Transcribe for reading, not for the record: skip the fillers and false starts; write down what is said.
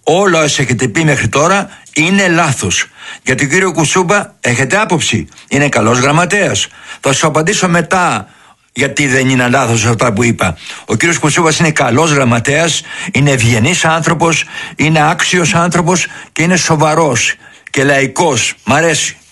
όλα όσα έχετε πει μέχρι τώρα είναι λάθος. Για τον κύριο Κουτσούμπα έχετε άποψη? Είναι καλός γραμματέας? Θα σου απαντήσω μετά γιατί δεν είναι λάθος αυτά που είπα. Ο κύριος Κουτσούμπας είναι καλός γραμματέας, είναι ευγενής άνθρωπος, είναι άξιος άνθρωπος και είναι σοβαρός και λαϊκός. Μ' αρέσει.